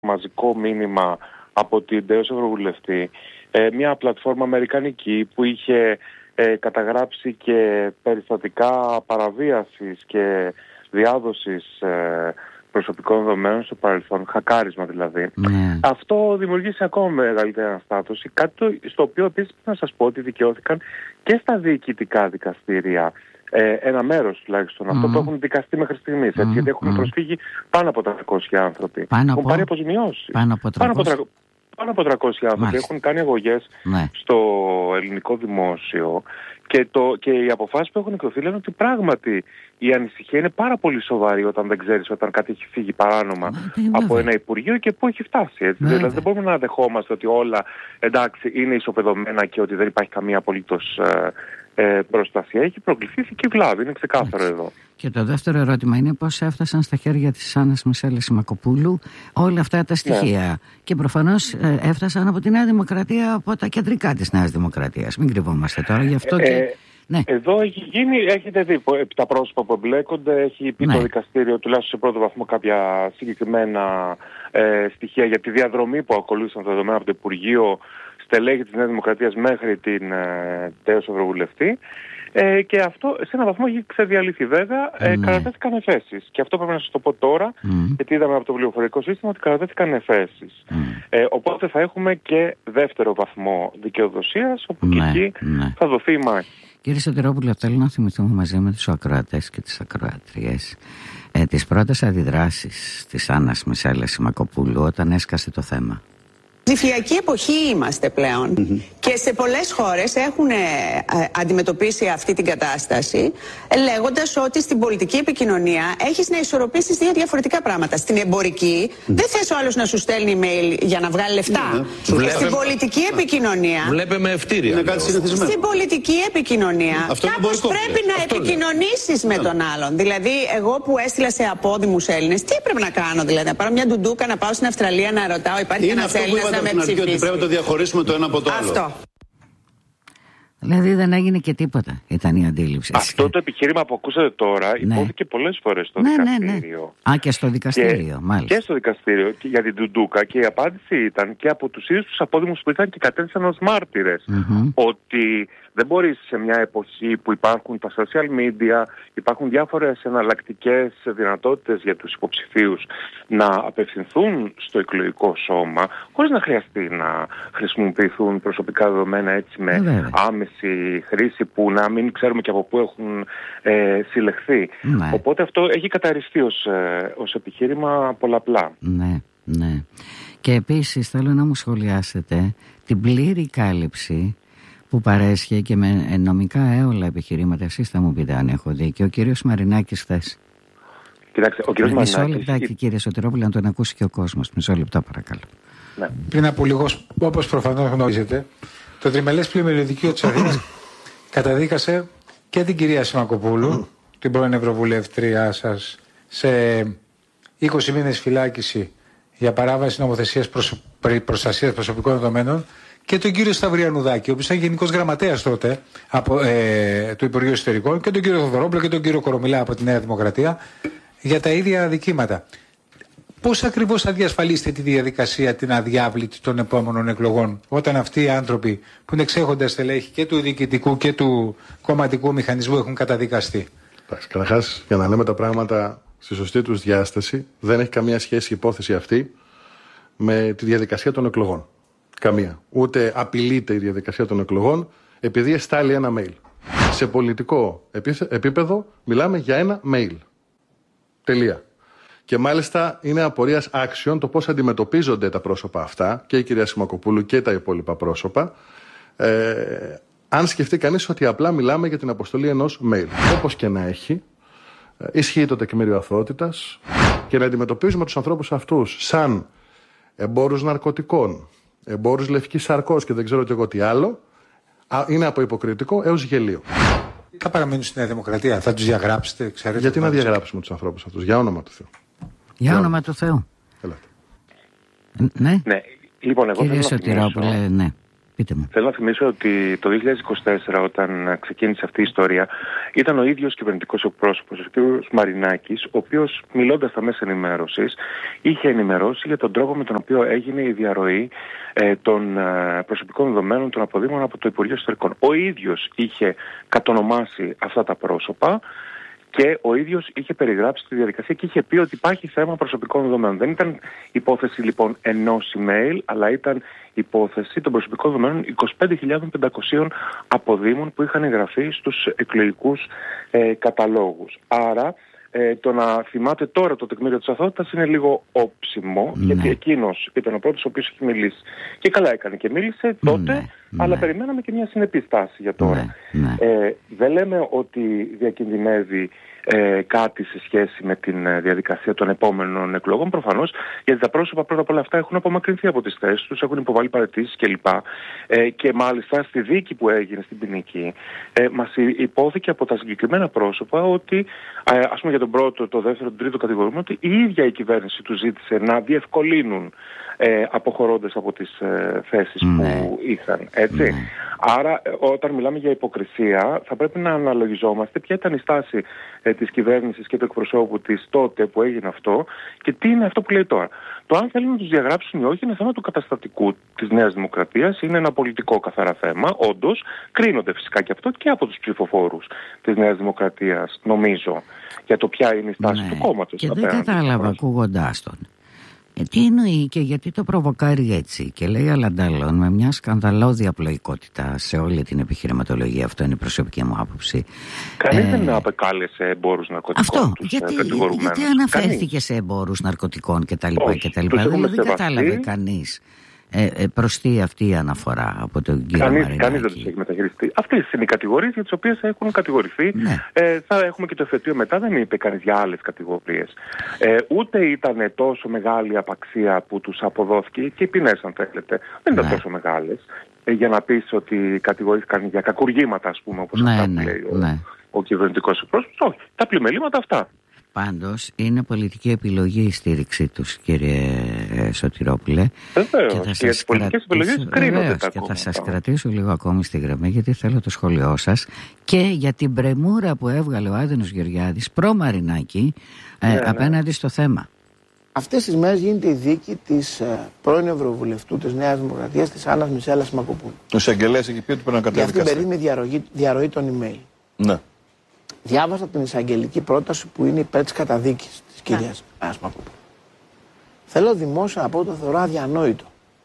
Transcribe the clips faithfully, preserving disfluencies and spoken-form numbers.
μαζικό μήνυμα από την τέος Ευρωβουλευτή, ε, μια πλατφόρμα αμερικανική που είχε ε, καταγράψει και περιστατικά παραβίασης και διάδοσης ε, προσωπικών δεδομένων στο παρελθόν, χακάρισμα δηλαδή. Mm. Αυτό δημιουργήσει ακόμα μεγαλύτερη αναστάτωση, κάτι το, στο οποίο επίσης να σας πω ότι δικαιώθηκαν και στα διοικητικά δικαστήρια. Ε, ένα μέρος τουλάχιστον, mm. αυτό που έχουν δικαστεί μέχρι στιγμής, έτσι, mm. γιατί έχουν mm. προσφύγει πάνω από τριακόσιοι άνθρωποι. Πάνω έχουν από... πάρει αποζημιώσεις. Πάνω από τριακόσιοι. Πάνω από τριακόσιοι άνθρωποι. Μάλιστα. Έχουν κάνει αγωγές ναι. στο ελληνικό δημόσιο και, το, και οι αποφάσεις που έχουν εκδοθεί λένε ότι πράγματι η ανησυχία είναι πάρα πολύ σοβαρή όταν δεν ξέρεις όταν κάτι έχει φύγει παράνομα ναι, από ένα Υπουργείο και πού έχει φτάσει. Έτσι. Ναι, δηλαδή δεν μπορούμε να δεχόμαστε ότι όλα εντάξει είναι ισοπεδωμένα και ότι δεν υπάρχει καμία απολύτως ε, ε, προστασία. Έχει προκληθεί και βλάβη, είναι ξεκάθαρο έτσι. Εδώ. Και το δεύτερο ερώτημα είναι πώς έφτασαν στα χέρια της Άννας Μισέλας Σιμακοπούλου όλα αυτά τα στοιχεία. Ναι. Και προφανώς ε, έφτασαν από τη Νέα Δημοκρατία, από τα κεντρικά της Νέας Δημοκρατίας. Μην κρυβόμαστε τώρα γι' αυτό. Ε, και... ε, ναι. Εδώ έχει γίνει, έχετε δει τα πρόσωπα που εμπλέκονται, έχει πει ναι. το δικαστήριο τουλάχιστον σε πρώτο βαθμό κάποια συγκεκριμένα ε, στοιχεία για τη διαδρομή που ακολούθησαν τα δεδομένα από το Υπουργείο στελέχη της Νέας Δημοκρατίας μέχρι την ε, τέος Ευρωβουλευτή. Ε, και αυτό σε έναν βαθμό έχει ξεδιαλυθεί βέβαια, ε, mm. κατατέθηκαν εφέσεις. Και αυτό πρέπει να σας το πω τώρα, mm. γιατί είδαμε από το πληροφορικό σύστημα ότι κατατέθηκαν εφέσεις. Mm. Ε, οπότε θα έχουμε και δεύτερο βαθμό δικαιοδοσίας, όπου mm. και εκεί mm. θα δοθεί η μάχη. Κύριε Σωτηρόπουλε, θέλω να θυμηθούμε μαζί με τους ακροατές και τις ακροατριές ε, τις πρώτες αντιδράσεις της Άννας Μισέλας Σιμακοπούλου όταν έσκασε το θέμα. Ψηφιακή εποχή είμαστε πλέον mm-hmm. και σε πολλές χώρες έχουν ε, αντιμετωπίσει αυτή την κατάσταση ε, λέγοντας ότι στην πολιτική επικοινωνία έχεις να ισορροπήσεις δύο διαφορετικά πράγματα. Στην εμπορική mm. δεν θες ο άλλος να σου στέλνει email για να βγάλει λεφτά. Mm. Βλέπε... Στην πολιτική επικοινωνία... Βλέπε με ευτήρια. Είναι κάτι στην πολιτική επικοινωνία κάπως πρέπει να αυτό επικοινωνήσεις με τον άλλον. Δηλαδή εγώ που έστειλα σε απόδημους Έλληνες, τι έπρεπε να κάνω δηλαδή? Να πάρω μια ντουντούκα, να πάω στην Αυστραλία να ρωτάω υπάρχει ένας Έλληνας να με ψηφίσει? Ότι πρέπει να το διαχωρίσουμε το ένα από το άλλο. Αυτό. Δηλαδή δεν έγινε και τίποτα, ήταν η αντίληψη. Αυτό το επιχείρημα που ακούσατε τώρα ναι. υπόθηκε πολλές φορές στο ναι, δικαστήριο. Ναι, ναι. Α, και στο δικαστήριο, και, μάλιστα. Και στο δικαστήριο και για την Ντουντούκα, και η απάντηση ήταν και από τους ίδιους τους απόδημους που ήταν και κατέθεσαν ως μάρτυρες mm-hmm. ότι δεν μπορείς σε μια εποχή που υπάρχουν τα social media, υπάρχουν διάφορες εναλλακτικές δυνατότητες για τους υποψηφίους να απευθυνθούν στο εκλογικό σώμα χωρίς να χρειαστεί να χρησιμοποιηθούν προσωπικά δεδομένα έτσι με ναι, άμεση χρήση που να μην ξέρουμε και από πού έχουν ε, συλλεχθεί. Ναι. Οπότε αυτό έχει καταρριστεί ως, ε, ως επιχείρημα πολλαπλά. Ναι, ναι. Και επίσης θέλω να μου σχολιάσετε την πλήρη κάλυψη που παρέσχε και με νομικά έολα επιχειρήματα. Εσείς θα μου πείτε αν έχω δίκιο. Ο κύριος Μαρινάκης χθες. Κοιτάξτε, ο κύριος Μαρινάκης... Μισό λεπτάκι κύριε Σωτηρόπουλε, να τον ακούσει και ο κόσμος. Μισό λεπτό παρακαλώ. Ναι. Πριν από λίγο, όπως προφανώς γνωρίζετε, το τριμελές πλημμυριωδικείο της Αθήνας καταδίκασε και την κυρία Σιμακοπούλου, την πρώην Ευρωβουλευτριά σας, σε είκοσι μήνες φυλάκιση για παράβαση νομοθεσίας προσω... προστασίας προσωπικών δεδομένων, και τον κύριο Σταυριανουδάκη, ο οποίος ήταν γενικός γραμματέας τότε από, ε, του Υπουργείου Εσωτερικών, και τον κύριο Θοδωρόπουλο και τον κύριο Κορομιλά από τη Νέα Δημοκρατία για τα ίδια αδικήματα. Πώς ακριβώς θα διασφαλίσετε τη διαδικασία την αδιάβλητη των επόμενων εκλογών, όταν αυτοί οι άνθρωποι που είναι εξέχοντας στελέχη και του διοικητικού και του κομματικού μηχανισμού έχουν καταδικαστεί? Καταρχάς, για να λέμε τα πράγματα στη σωστή τους διάσταση, δεν έχει καμία σχέση η υπόθεση αυτή με τη διαδικασία των εκλογών. Καμία. Ούτε απειλείται η διαδικασία των εκλογών επειδή εστάλει ένα mail. Σε πολιτικό επίπεδο μιλάμε για ένα mail. Τελεία. Και μάλιστα είναι απορίας άξιων το πώς αντιμετωπίζονται τα πρόσωπα αυτά, και η κυρία Σιμακοπούλου και τα υπόλοιπα πρόσωπα, ε, αν σκεφτεί κανείς ότι απλά μιλάμε για την αποστολή ενός mail. Όπως και να έχει, ε, ισχύει το τεκμήριο αθωότητας, και να αντιμετωπίζουμε τους ανθρώπους αυτούς σαν εμπόρους ναρκωτικών, εμπόρους λευκής σαρκός και δεν ξέρω και εγώ τι άλλο, είναι από υποκριτικό έως γελίο. Θα παραμείνουν στη Νέα Δημοκρατία, θα τους διαγράψετε, ξέρετε? Γιατί να διαγράψουμε τους ανθρώπους αυτούς, για όνομα του Θεού. Για όνομα του Θεού. Ελάτε. Ναι. Ναι. Λοιπόν, εγώ Κύριε Σωτηρόπουλε, ναι. Πείτε μου. Θέλω να θυμίσω ότι το δύο χιλιάδες είκοσι τέσσερα, όταν ξεκίνησε αυτή η ιστορία, ήταν ο ίδιος κυβερνητικός εκπρόσωπος, ο κ. Μαρινάκης, ο οποίος, μιλώντας στα μέσα ενημέρωσης, είχε ενημερώσει για τον τρόπο με τον οποίο έγινε η διαρροή ε, των ε, προσωπικών δεδομένων των αποδείγματων από το Υπουργείο Εσωτερικών. Ο ίδιος είχε κατονομάσει αυτά τα πρόσωπα και ο ίδιος είχε περιγράψει τη διαδικασία και είχε πει ότι υπάρχει θέμα προσωπικών δεδομένων. Δεν ήταν υπόθεση λοιπόν ενός email, αλλά ήταν υπόθεση των προσωπικών δεδομένων είκοσι πέντε χιλιάδες πεντακόσιων αποδείμων που είχαν εγγραφεί στους εκλογικούς ε, καταλόγους. Άρα ε, το να θυμάται τώρα το τεκμήριο της αθωότητας είναι λίγο όψιμο, ναι. γιατί εκείνος ήταν ο πρώτος ο οποίος έχει μιλήσει. Και καλά έκανε και μίλησε τότε, ναι, αλλά ναι. περιμέναμε και μια συνεπή στάση για τώρα. Ναι, ναι. Ε, δεν λέμε ότι διακινδυνεύει ε, κάτι σε σχέση με τη διαδικασία των επόμενων εκλογών, προφανώς, γιατί τα πρόσωπα πρώτα απ' όλα αυτά έχουν απομακρυνθεί από τις θέσεις τους, έχουν υποβάλει παραιτήσεις κλπ. Ε, και μάλιστα στη δίκη που έγινε στην ποινική, ε, μας υπόθηκε από τα συγκεκριμένα πρόσωπα ότι, ε, ας πούμε για τον πρώτο, το δεύτερο, τον τρίτο κατηγορούμενο, ότι η ίδια η κυβέρνηση του ζήτησε να διευκολύνουν ε, αποχωρώντας από τις ε, θέσεις mm. που είχαν. Έτσι. Mm. Άρα, όταν μιλάμε για υποκρισία, θα πρέπει να αναλογιζόμαστε ποια ήταν η στάση ε, της κυβέρνησης και του εκπροσώπου της τότε που έγινε αυτό και τι είναι αυτό που λέει τώρα. Το αν θέλουν να τους διαγράψουν ή όχι είναι θέμα του καταστατικού της Νέας Δημοκρατίας, είναι ένα πολιτικό καθαρά θέμα. Όντως, κρίνονται φυσικά και αυτό και από τους ψηφοφόρους της Νέας Δημοκρατίας, νομίζω, για το ποια είναι η στάση ναι. του κόμματος. Και δεν κατάλαβα ακούγοντάς τον. Ε, τι εννοεί και γιατί το προβοκάρει έτσι και λέει αλλαντάλλον με μια σκανδαλώδη απλοϊκότητα σε όλη την επιχειρηματολογία. Αυτό είναι η προσωπική μου άποψη. Κανείς ε, δεν απεκάλεσε εμπόρους ναρκωτικών. Αυτό, τους, γιατί, γιατί αναφέρθηκε κανείς. σε εμπόρους ναρκωτικών κτλ. Δηλαδή δεν κατάλαβε κανείς ε, ε, προς τι αυτή η αναφορά από τον κύριο κανείς, Μαρινάκη. Κανείς δεν τους έχει μεταχειριστεί. Αυτές είναι οι κατηγορίες για τις οποίες έχουν κατηγορηθεί. Ναι. Ε, θα έχουμε και το εφετείο μετά, δεν είπε κανείς για άλλες κατηγορίες. Ε, ούτε ήταν τόσο μεγάλη απαξία που τους αποδόθηκε και οι ποινές, αν θέλετε. Δεν ήταν ναι. τόσο μεγάλες. Ε, για να πεις ότι κατηγορήθηκαν για κακουργήματα, ας πούμε, όπως ναι, αυτά ναι, λέει ο, ναι. ο κυβερνητικός εκπρόσωπος. Όχι, τα πλημελήματα αυτά. Πάντως είναι πολιτική επιλογή η στήριξή τους, κύριε Σωτηρόπουλε. Βεβαίως, και, και τις πολιτικές επιλογές κρίνονται τα και θα σας κρατήσω λίγο ακόμη στη γραμμή γιατί θέλω το σχόλιο σας και για την πρεμούρα που έβγαλε ο Άδωνος Γεωργιάδης προ Μαρινάκη ε, ναι, απέναντι ναι. στο θέμα. Αυτές τις μέρες γίνεται η δίκη της ε, πρώην Ευρωβουλευτού της Νέας Δημοκρατίας, της Άννας Μισέλας Σιμακοπούλου. Ο εισαγγελέας έχει πει ότι πρέπει να καταδικαστεί. Για αυτήν την περίοδο διαρροή, διαρροή των email. Ναι. Διάβασα την εισαγγελική πρόταση που είναι υπέρ της καταδίκης της κυρίας Άννας Σιμακοπούλου. Θέλω δημόσια να πω το θεωρώ αδιανόητο.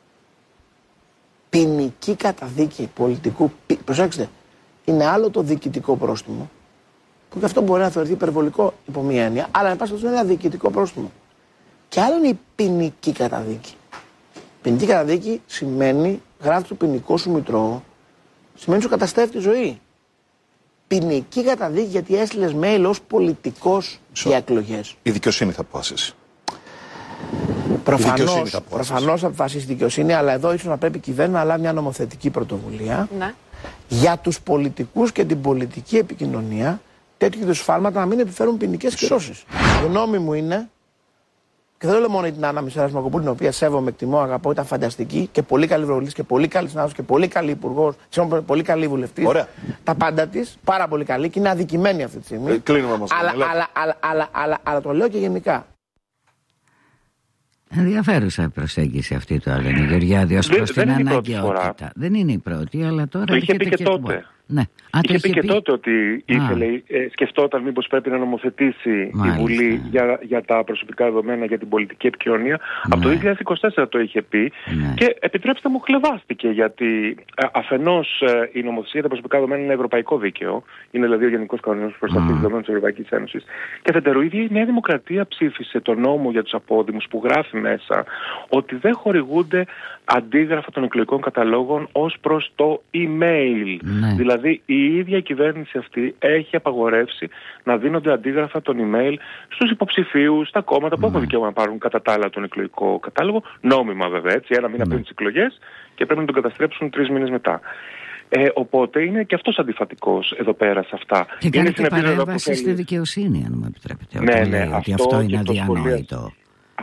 Ποινική καταδίκη πολιτικού. Προσέξτε, είναι άλλο το διοικητικό πρόστιμο, που και αυτό μπορεί να θεωρηθεί υπερβολικό υπό μία έννοια, αλλά εν πάση περιπτώσει είναι ένα διοικητικό πρόστιμο. Και άλλο είναι η ποινική καταδίκη. Ποινική καταδίκη σημαίνει, γράφει το ποινικό σου μητρό, σημαίνει σου καταστρέφει τη ζωή. Ποινική καταδίκη γιατί έστειλες mail ως πολιτικός για εκλογές. Η δικαιοσύνη θα αποφασίσει. Προφανώς θα προφανώς θα αποφασίσει η δικαιοσύνη, αλλά εδώ ίσως να πρέπει η κυβέρνηση να λάβει μια νομοθετική πρωτοβουλία ναι. για τους πολιτικούς και την πολιτική επικοινωνία τέτοιου είδους σφάλματα να μην επιφέρουν ποινικές κυρώσεις. Η γνώμη μου είναι, και δεν το λέω μόνο για την Άννα Μισέλα Σιμακοπούλου, την οποία σέβομαι, εκτιμώ, αγαπώ, ήταν φανταστική και πολύ καλή ευρωβουλευτής και πολύ καλή συνάδελφος και πολύ καλή υπουργός, πολύ καλή βουλευτής. Τα πάντα της, πάρα πολύ καλή και είναι αδικημένη αυτή τη στιγμή. Ε, κλείνουμε μας. Αλλά, αλλά, αλλά, αλλά, αλλά, αλλά, αλλά το λέω και γενικά. Ενδιαφέρουσα η προσέγγιση αυτή του Άδωνη Γεωργιάδη ως προς την αναγκαιότητα. Δεν είναι η πρώτη, αλλά τώρα. Το είχε πει και, και τότε. Ναι. Α, είχε πει και πει... τότε ότι ήθελε, ε, σκεφτόταν μήπως πρέπει να νομοθετήσει Μάλιστα. η Βουλή για, για τα προσωπικά δεδομένα για την πολιτική επικοινωνία. Ναι. Από το δύο χιλιάδες είκοσι τέσσερα το είχε πει ναι. και επιτρέψτε μου χλεβάστηκε γιατί ε, αφενός ε, η νομοθεσία για τα προσωπικά δεδομένα είναι ευρωπαϊκό δίκαιο, είναι δηλαδή ο Γενικός Κανονισμός Προστασίας mm. Δεδομένων της Ευρωπαϊκής Ένωσης και αφετέρου η ίδια η Νέα Δημοκρατία ψήφισε το νόμο για τους απόδημους που γράφει μέσα ότι δεν χορηγούνται αντίγραφα των εκλογικών καταλόγων ως προς το email. Ναι. Δηλαδή η ίδια η κυβέρνηση αυτή έχει απαγορεύσει να δίνονται αντίγραφα των email στους υποψηφίους, στα κόμματα που έχουν δικαίωμα να πάρουν κατά τα άλλα τον εκλογικό κατάλογο, νόμιμα βέβαια έτσι, ένα μήνα πριν τις εκλογές και πρέπει να τον καταστρέψουν τρεις μήνες μετά. Ε, οπότε είναι και αυτός αντιφατικός εδώ πέρα σε αυτά. Και κάνει και παρέμβαση στη δικαιοσύνη, αν μου επιτρέπετε. Ναι, ναι, λέει, αυτό, ότι αυτό είναι αδιανόητο.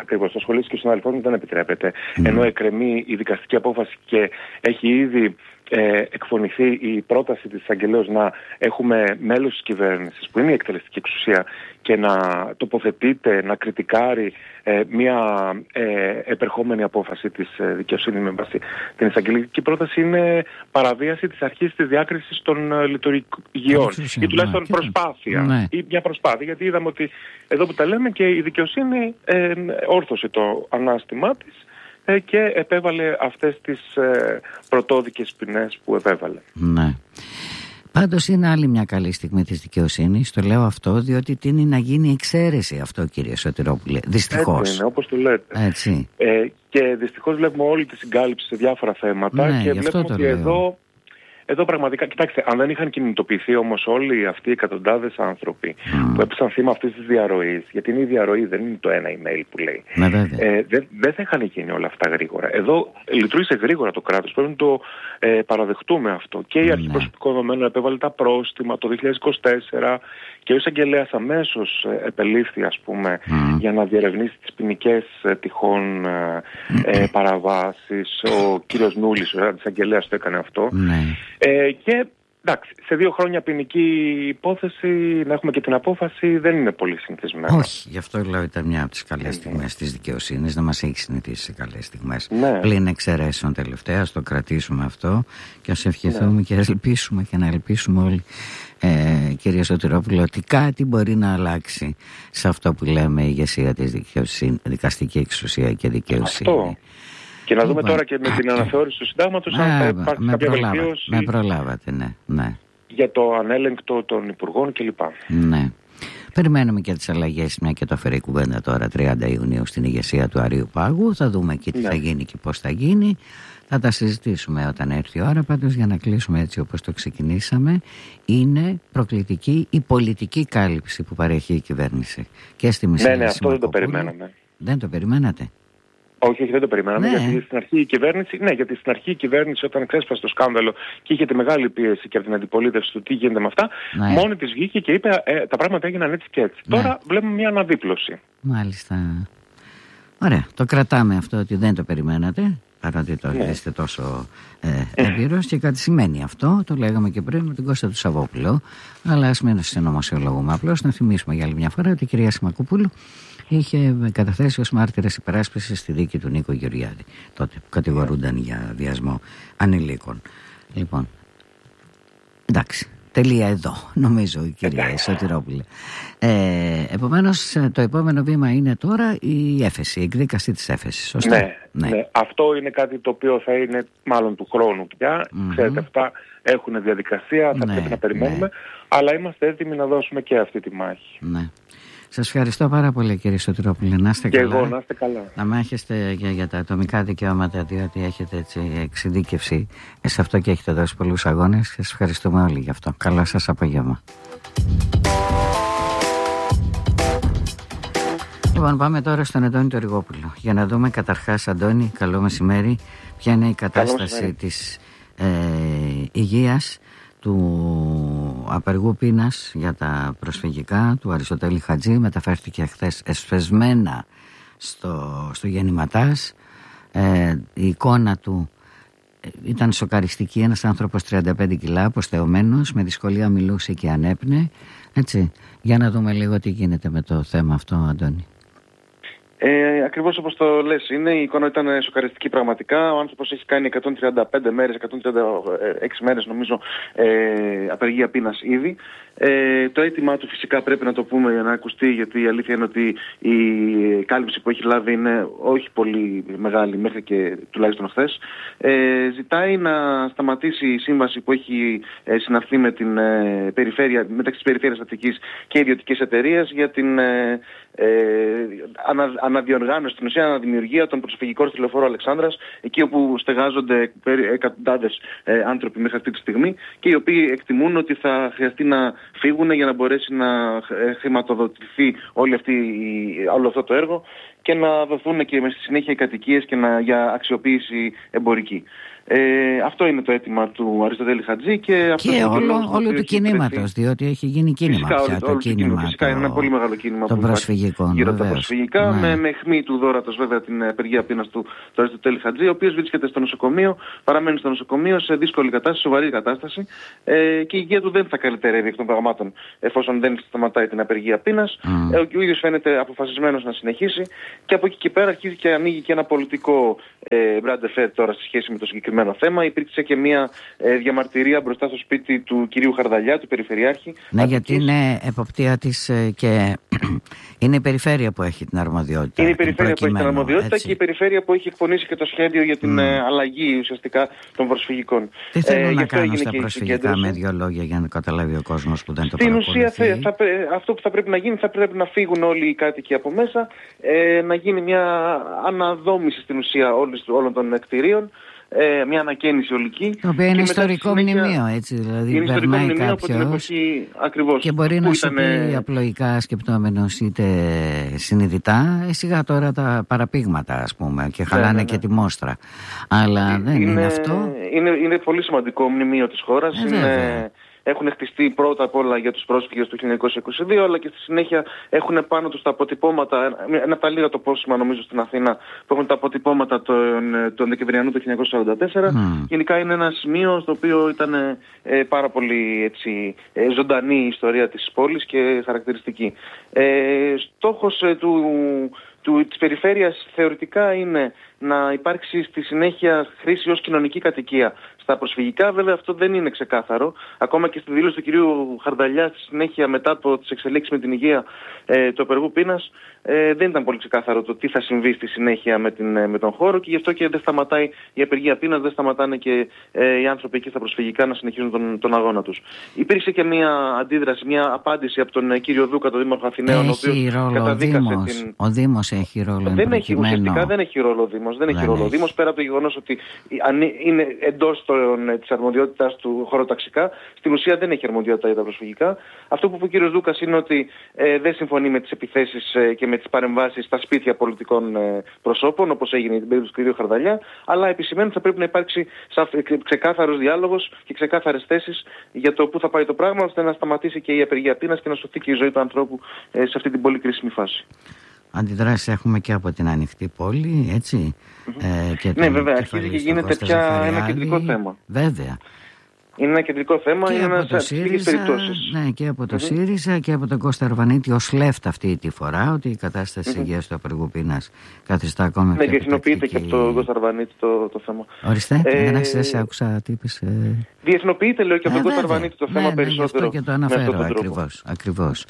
Ακριβώς, το σχολείο και ο συναδελφός μου δεν επιτρέπεται. Mm. Ενώ εκκρεμεί η δικαστική απόφαση και έχει ήδη ε, εκφωνηθεί η πρόταση της εισαγγελέως να έχουμε μέλος της κυβέρνησης, που είναι η εκτελεστική εξουσία, και να τοποθετείται, να κριτικάρει ε, μια ε, επερχόμενη απόφαση της ε, δικαιοσύνης με βάση την εισαγγελική πρόταση, είναι παραβίαση της αρχής της διάκρισης των ε, λειτουργιών. Ή τουλάχιστον ναι, προσπάθεια. Ναι. Ή μια προσπάθεια, γιατί είδαμε ότι εδώ που τα λέμε και η δικαιοσύνη ε, όρθωσε το ανάστημά της ε, και επέβαλε αυτές τις ε, πρωτόδικες ποινές που επέβαλε. Ναι. Πάντως είναι άλλη μια καλή στιγμή της δικαιοσύνης. Το λέω αυτό διότι τείνει να γίνει εξαίρεση αυτό, κύριε Σωτηρόπουλε. Δυστυχώς. Έτσι είναι, όπως το λέτε. Έτσι. Ε, και δυστυχώς βλέπουμε όλη τη συγκάλυψη σε διάφορα θέματα, ναι, και βλέπουμε ότι εδώ, εδώ πραγματικά, κοιτάξτε, αν δεν είχαν κινητοποιηθεί όμως όλοι αυτοί οι εκατοντάδες άνθρωποι mm. που έπεσαν θύμα αυτής της διαρροής, γιατί είναι η διαρροή, δεν είναι το ένα email που λέει, ναι, ε, δεν, δεν θα είχαν γίνει όλα αυτά γρήγορα. Εδώ λειτουργήσε γρήγορα το κράτος, πρέπει να το ε, παραδεχτούμε αυτό. Και η αρχή ναι. προσωπικών δεδομένων επέβαλε τα πρόστιμα το δύο χιλιάδες είκοσι τέσσερα και ο εισαγγελέας αμέσως ε, επελήφθη, ας πούμε, mm. για να διερευνήσει τις ποινικές ε, τυχόν ε, ε, παραβάσεις. Ο κύριος Νούλης, ο εισαγγελέας, το έκανε αυτό. Mm. Ε, και εντάξει, σε δύο χρόνια ποινική υπόθεση να έχουμε και την απόφαση δεν είναι πολύ συνηθισμένο. Όχι, γι' αυτό λέω ήταν μια από τις καλές στιγμές της δικαιοσύνης, να μας έχει συνηθίσει σε καλές στιγμές. Ναι. Πλην εξαιρέσεων τελευταία, ας το κρατήσουμε αυτό και ας ευχηθούμε ναι. και ας ελπίσουμε και να ελπίσουμε όλοι, ε, κύριε Σωτηρόπουλο, ότι κάτι μπορεί να αλλάξει σε αυτό που λέμε η ηγεσία της δικαιοσύνης, δικαστική εξουσία και δικαιοσύνη. Αυτό. Και να δούμε λοιπόν, τώρα και με την αναθεώρηση του συντάγματος αν θα υπάρξει κάποια βελτίωση. Με προλάβατε, ναι, ναι. Για το ανέλεγκτο των υπουργών κλπ. Ναι. Περιμένουμε και τις αλλαγές, μια και το φέρει η κουβέντα τώρα τριάντα Ιουνίου στην ηγεσία του Αρείου Πάγου. Θα δούμε και τι ναι. θα γίνει και πώς θα γίνει. Θα τα συζητήσουμε όταν έρθει η ώρα. Πάντως, για να κλείσουμε έτσι όπως το ξεκινήσαμε, είναι προκλητική η πολιτική κάλυψη που παρέχει η κυβέρνηση. Και στη Μισελή Ναι, ναι, αυτό δεν το περιμέναμε. Δεν το περιμένατε? Όχι, όχι, δεν το περιμέναμε. Ναι. Γιατί στην αρχή η κυβέρνηση, ναι, γιατί στην αρχή η κυβέρνηση, όταν ξέσπασε το σκάνδαλο και είχε τη μεγάλη πίεση και από την αντιπολίτευση του τι γίνεται με αυτά, ναι. μόνη της βγήκε και είπε ε, τα πράγματα έγιναν έτσι και έτσι. Ναι. Τώρα βλέπουμε μια αναδίπλωση. Μάλιστα. Ωραία. Το κρατάμε αυτό ότι δεν το περιμένατε, παρότι το ναι. είστε τόσο ε, έμπειρος, και κάτι σημαίνει αυτό. Το λέγαμε και πριν με τον Κώστα του Σαββόπουλο. Αλλά ας μην συνωμοσιολογούμε. Απλώς να θυμίσουμε για άλλη μια φορά ότι η κυρία Σιμακοπούλου είχε καταθέσει ως μάρτυρας υπεράσπισης στη δίκη του Νίκο Γεωργιάδη, τότε που κατηγορούνταν για βιασμό ανηλίκων. Λοιπόν, εντάξει, τελεία εδώ, νομίζω, η κυρία Σωτηρόπουλε. Ε, επομένως, το επόμενο βήμα είναι τώρα η έφεση, η εκδίκαση της έφεσης, σωστά? Ναι, ναι. ναι, αυτό είναι κάτι το οποίο θα είναι μάλλον του χρόνου πια. Mm-hmm. Ξέρετε, αυτά έχουν διαδικασία, θα ναι, πρέπει να περιμένουμε, ναι. αλλά είμαστε έτοιμοι να δώσουμε και αυτή τη μάχη. Ναι. Σας ευχαριστώ πάρα πολύ, κύριε Σωτηρόπουλε. Να είστε και καλά. Εγώ, να είστε καλά. Να μάχεστε για, για τα ατομικά δικαιώματα, διότι έχετε έτσι εξειδίκευση σε αυτό και έχετε δώσει πολλούς αγώνες. Σας ευχαριστούμε όλοι γι' αυτό. Καλό σας απόγευμα. Λοιπόν, πάμε τώρα στον Αντώνη τον Ριγόπουλο για να δούμε καταρχάς, Αντώνη, καλό μεσημέρι, ποια είναι η κατάσταση της ε, υγείας του απεργού πείνας για τα προσφυγικά του Αριστοτέλη Χατζή. Μεταφέρθηκε χθες εσφεσμένα στο, στο γεννηματάς. Ε, η εικόνα του ήταν σοκαριστική. Ένας άνθρωπος τριάντα πέντε κιλά, αποστεωμένος, με δυσκολία μιλούσε και ανέπνε. Έτσι. Για να δούμε λίγο τι γίνεται με το θέμα αυτό, Αντώνη. Ε, ακριβώς όπως το λες είναι, η εικόνα ήταν σοκαριστική πραγματικά. Ο άνθρωπος έχει κάνει εκατόν τριάντα πέντε μέρες, εκατόν τριάντα έξι μέρες νομίζω ε, απεργία πείνας ήδη. Ε, το αίτημά του φυσικά πρέπει να το πούμε για να ακουστεί, γιατί η αλήθεια είναι ότι η κάλυψη που έχει λάβει είναι όχι πολύ μεγάλη μέχρι και τουλάχιστον χθες. Ε, ζητάει να σταματήσει η σύμβαση που έχει ε, συναυθεί με την, ε, περιφέρεια, μεταξύ της Περιφέρειας Αττικής και ιδιωτικής εταιρείας για την ε, ε, ανα, αναδιοργάνωση, στην ουσία αναδημιουργία των προσφυγικών στη Λεωφόρο Αλεξάνδρας, εκεί όπου στεγάζονται εκατοντάδες ε, άνθρωποι μέχρι αυτή τη στιγμή και οι οποίοι εκτιμούν ότι θα χρειαστεί να φύγουν για να μπορέσει να χρηματοδοτηθεί όλη αυτή, όλο αυτό το έργο και να δοθούν και στη συνέχεια οι κατοικίες και να, για αξιοποίηση εμπορική. Ε, αυτό είναι το αίτημα του Αριστοτέλη Χατζή και, αυτό και όλο, όλο του κινήματος, διότι έχει γίνει κίνημα φυσικά, πια όλο, το όλο κίνημα. κίνημα φυσικά, είναι ένα πολύ μεγάλο κίνημα των προσφυγικών. Γύρω από τα προσφυγικά, ναι. με, με αιχμή του δώρατος βέβαια την απεργία πείνας του, του Αριστοτέλη Χατζή, ο οποίος βρίσκεται στο νοσοκομείο, παραμένει στο νοσοκομείο σε δύσκολη κατάσταση, σοβαρή κατάσταση ε, και η υγεία του δεν θα καλυτερεύει εκ των πραγμάτων εφόσον δεν σταματάει την απεργία πείνας. Mm. Ε, ο ίδιος φαίνεται αποφασισμένος να συνεχίσει και από εκεί και πέρα αρχίζει και ανοίγει και ένα πολιτικό ε, μπραντεφέρ τώρα στη σχέση με το συγκεκριμένο θέμα. Υπήρξε και μια ε, διαμαρτυρία μπροστά στο σπίτι του κυρίου Χαρδαλιά, του Περιφερειάρχη. Ναι, γιατί είναι εποπτεία της και είναι η περιφέρεια που έχει την αρμοδιότητα. Είναι η περιφέρεια που έχει την αρμοδιότητα έτσι. Και η περιφέρεια που έχει εκπονήσει και το σχέδιο για την mm. αλλαγή ουσιαστικά των προσφυγικών. Τι θέλω ε, να κάνω στα προσφυγικά με δύο λόγια για να καταλάβει ο κόσμος που δεν το παρακολουθεί. Στην ουσία θα, θα, αυτό που θα πρέπει να γίνει, θα πρέπει να φύγουν όλοι οι κάτοικοι από μέσα, ε, να γίνει μια αναδόμηση στην ουσία όλης, όλων των κτηρίων. Ε, μια ανακαίνιση ολική. Το οποίο είναι ιστορικό συνέχεια... μνημείο, έτσι. Δηλαδή, είναι ιστορικό μνημείο από την εποχή ακριβώς. Και μπορεί να σου ήταν... πει απλοϊκά σκεπτόμενος είτε συνειδητά, ε, σιγά τώρα τα παραπήγματα, ας πούμε, και χαλάνε ναι, ναι, ναι. και τη μόστρα. Αλλά δεν είναι, είναι αυτό. Είναι, είναι πολύ σημαντικό μνημείο της χώρας. Ε, είναι... Έχουν χτιστεί πρώτα απ' όλα για τους πρόσφυγες του χίλια εννιακόσια είκοσι δύο, αλλά και στη συνέχεια έχουν πάνω τους τα αποτυπώματα, ένα από τα λίγα τοπόσημα νομίζω στην Αθήνα, που έχουν τα αποτυπώματα τον, τον Δεκεμβριανού του χίλια εννιακόσια ογδόντα τέσσερα. Mm. Γενικά είναι ένα σημείο στο οποίο ήταν ε, πάρα πολύ έτσι, ε, ζωντανή η ιστορία της πόλης και χαρακτηριστική. Ε, στόχος ε, του, του, της περιφέρειας θεωρητικά είναι να υπάρξει στη συνέχεια χρήση ως κοινωνική κατοικία στα προσφυγικά. Βέβαια αυτό δεν είναι ξεκάθαρο. Ακόμα και στη δήλωση του κυρίου Χαρδαλιά στη συνέχεια μετά από τις εξελίξεις με την υγεία ε, του απεργού πείνας ε, δεν ήταν πολύ ξεκάθαρο το τι θα συμβεί στη συνέχεια με, την, με τον χώρο και γι' αυτό και δεν σταματάει η απεργία πείνας, δεν σταματάνε και ε, οι άνθρωποι εκεί στα προσφυγικά να συνεχίζουν τον, τον αγώνα τους. Υπήρξε και μια αντίδραση, μια απάντηση από τον κύριο Δούκα, τον Δήμαρχο Αθηναίων, ο οποίος καταδίκασε την... Ο Δήμος έχει ρόλο. Δεν έχει, ουσιαστικά δεν έχει ρόλο ο Δήμος. Δεν έχει δεν ρόλο έχει. Ο Δήμος, πέρα από το γεγονός ότι είναι εντός της αρμοδιότητας του χωροταξικά, στην ουσία δεν έχει αρμοδιότητα για τα προσφυγικά. Αυτό που είπε ο κύριος Δούκας είναι ότι ε, δεν συμφωνεί με τις επιθέσεις ε, και με τις παρεμβάσεις στα σπίτια πολιτικών ε, προσώπων, όπως έγινε την περίπτωση του κ. Χαρδαλιά, αλλά επισημαίνει ότι θα πρέπει να υπάρξει ξεκάθαρος διάλογος και ξεκάθαρες θέσεις για το πού θα πάει το πράγμα, ώστε να σταματήσει και η απεργία πείνας και να σωθεί και η ζωή του ανθρώπου ε, σε αυτή την πολύ κρίσιμη φάση. Αντιδράσεις έχουμε και από την ανοιχτή πόλη, έτσι. Mm-hmm. Ε, και ναι, βέβαια, αρχίζει και γίνεται πια ένα κεντρικό θέμα. Βέβαια. Είναι ένα κεντρικό θέμα, και είναι ένα από ΣΥΡΙΖΑ, ναι, και από το mm-hmm. ΣΥΡΙΖΑ και από τον Κώστα Αρβανίτη ως λέφτα αυτή τη φορά, ότι η κατάσταση mm-hmm. υγείας του απεργού πείνας καθιστά ακόμα ναι, πιο και διεθνοποιείται και από τον Κώστα Αρβανίτη το, το θέμα. Ορίστε, ε, δεν άξιζε, άκουσα τι είπες. Ε... Διεθνοποιείται, λέω, και από τον Κώστα Αρβανίτη το θέμα ναι, περισσότερο. Ναι, και το αναφέρω, ακριβώς. ακριβώς.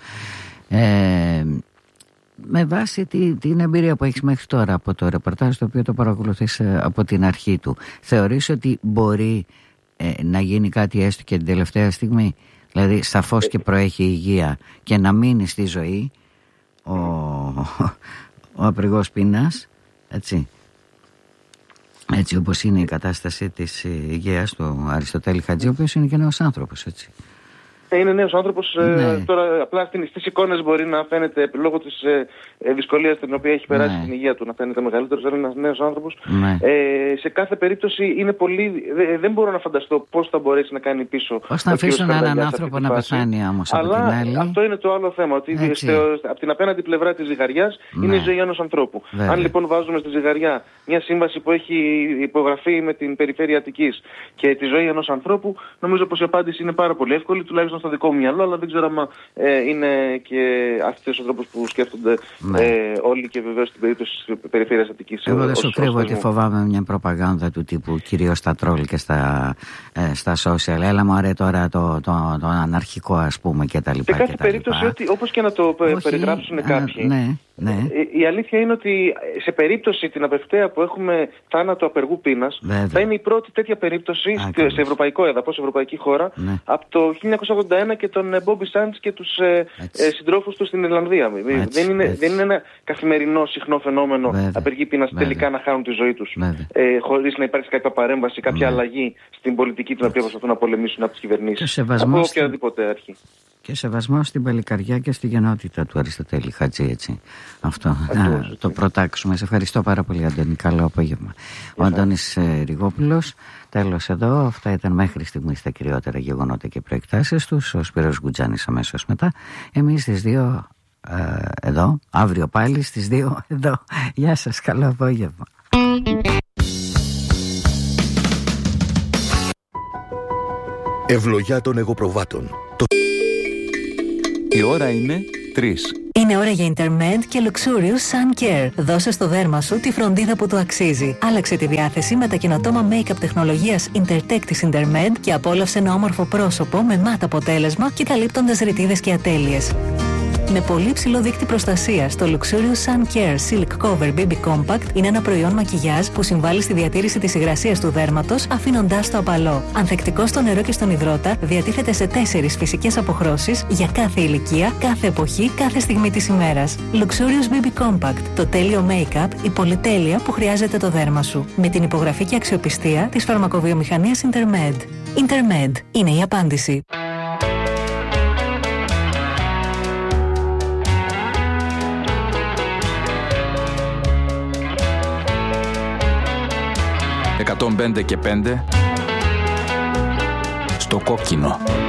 Ε, με βάση τη, την εμπειρία που έχεις μέχρι τώρα από το ρεπορτάζ, το οποίο το παρακολουθείς από την αρχή του, θεωρείς ότι μπορεί ε, να γίνει κάτι έστω και την τελευταία στιγμή, δηλαδή σαφώς και προέχει η υγεία και να μείνει στη ζωή ο, ο απεργός πείνας, έτσι, έτσι όπως είναι η κατάσταση της υγείας του Αριστοτέλη Χατζή, ο οποίος είναι και νέος άνθρωπος, έτσι. Είναι νέος άνθρωπος, ναι. ε, τώρα απλά στις εικόνες μπορεί να φαίνεται λόγω της ε, ε, δυσκολίας την οποία έχει περάσει ναι. την υγεία του να φαίνεται μεγαλύτερος, αλλά είναι ένας νέος άνθρωπος. Ναι. Ε, σε κάθε περίπτωση είναι πολύ, δε, δεν μπορώ να φανταστώ πώς θα μπορέσει να κάνει πίσω. Πώς θα αφήσουν έναν άνθρωπο να πεθάνει όμως από αλλά την άλλη. Αυτό είναι το άλλο θέμα, ότι στο, από την απέναντι πλευρά της ζυγαριάς ναι. είναι η ζωή ενός ανθρώπου. Βέβαια. Αν λοιπόν βάζουμε στη ζυγαριά μια σύμβαση που έχει υπογραφεί με την περιφέρεια Αττικής και τη ζωή ενός ανθρώπου, νομίζω πως η απάντηση είναι πάρα πολύ εύκολη, τουλάχιστον στο δικό μου μυαλό, αλλά δεν ξέρω αν ε, είναι και αυτός ο τρόπος που σκέφτονται ναι. ε, όλοι και βεβαίως στην περίπτωση της περιφέρειας Αττικής. Εγώ δεν σου κρύβω ότι φοβάμαι μια προπαγάνδα του τύπου, κυρίως στα τρόλ και στα, ε, στα social. Έλα μωρέ τώρα το, το, το αναρχικό, ας πούμε, και τα λοιπά. Σε κάθε περίπτωση, ότι, όπως και να το Όχι, περιγράψουν α, κάποιοι, ναι, ναι. η αλήθεια είναι ότι σε περίπτωση την απευθεία που έχουμε θάνατο απεργού πείνας, θα είναι η πρώτη τέτοια περίπτωση Άκρος. σε ευρωπαϊκό έδαφος, σε ευρωπαϊκή χώρα, ναι. από το χίλια εννιακόσια ογδόντα ένα και τον Μπόμπι Σάντς και τους ε, ε, συντρόφους του στην Ιρλανδία. Δεν είναι, δεν είναι ένα καθημερινό συχνό φαινόμενο Βέβαια. απεργή πείνας τελικά να χάνουν τη ζωή τους ε, χωρίς να υπάρξει κάποια παρέμβαση, κάποια Βέβαια. αλλαγή στην πολιτική την οποία προσπαθούν να πολεμήσουν από τις κυβερνήσεις. Από οποιαδήποτε αρχή. Και σεβασμό στην παλικαριά και στη γεννότητα του Αριστοτέλη Χατζή, έτσι. αυτό να το προτάξουμε. Σε ευχαριστώ πάρα πολύ, Αντώνη. Καλό απόγευμα. Ο Αντώνης ε, Ριγόπουλος. Τέλος εδώ. Αυτά ήταν μέχρι στιγμής τα κυριότερα γεγονότα και προεκτάσεις τους. Ο Σπύρος Γκουτζάνης αμέσως μετά. Εμείς στις δύο ε, εδώ. Αύριο πάλι στις δύο εδώ. Γεια σας. Καλό απόγευμα. Ευλογιά των εγωπροβάτων. Το... Η ώρα είναι τρεις. Είναι ώρα για Intermed και Luxurious Sun Care. Δώσε στο δέρμα σου τη φροντίδα που του αξίζει. Άλλαξε τη διάθεση με τα καινοτόμα make-up τεχνολογίας Intertech της Intermed και απόλαυσε ένα όμορφο πρόσωπο με μάτ αποτέλεσμα και καλύπτοντας ρητίδες και ατέλειες. Με πολύ ψηλό δείκτη προστασίας, το Luxurious Sun Care Silk Cover μπέιμπι Compact είναι ένα προϊόν μακιγιάζ που συμβάλλει στη διατήρηση της υγρασίας του δέρματος, αφήνοντάς το απαλό. Ανθεκτικό στο νερό και στον υδρότα, διατίθεται σε τέσσερις φυσικές αποχρώσεις για κάθε ηλικία, κάθε εποχή, κάθε στιγμή της ημέρας. Luxurious μπέιμπι Compact, το τέλειο make-up, η πολυτέλεια που χρειάζεται το δέρμα σου. Με την υπογραφή και αξιοπιστία της φαρμακοβιομηχανίας Intermed. Intermed είναι η απάντηση. εκατόν πέντε και πέντε στο κόκκινο.